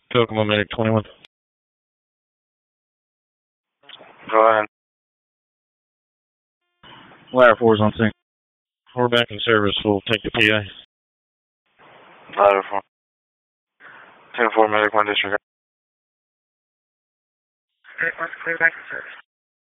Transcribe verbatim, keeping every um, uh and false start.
Kokomo Medic twenty-one. Go ahead. Ladder four is on scene. We're back in service. We'll take the P A. Ladder four. ten four Medic one disregard. Alright, let's clear back in service.